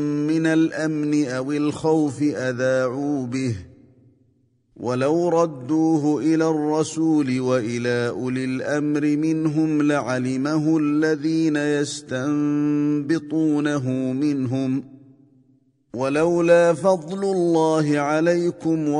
من الأمن أو الخوف أذاعوا به ولو ردوه إلى الرسول وإلى أولي الأمر منهم لعلمه الذين يستنبطونه منهم ولولا فضل الله عليكم